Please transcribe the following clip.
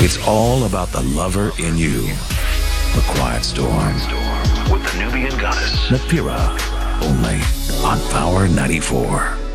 It's all about the lover in you. The Quiet Storm. With the Nubian goddess, Napira. Only on Power 94.